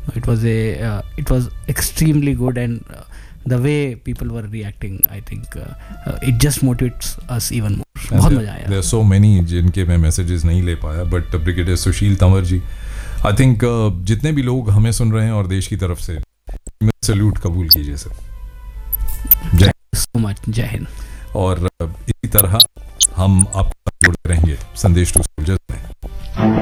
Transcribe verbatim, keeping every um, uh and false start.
It was a uh, it was extremely good, and uh, the way people were reacting, I think uh, uh, it just motivates us even more. बहुत मजा आया. There are so many जिनके मैं messages नहीं ले पाया, but brigadier Sushil Tanwar ji, I think uh, जितने भी लोग हमें सुन रहे हैं और देश की तरफ से, मैं सैल्यूट कबूल कीजिए सर. जय so much. जय हिंद. और uh, इसी तरह हम आपके साथ जुड़े रहेंगे संदेश टू सोल्जर्स में.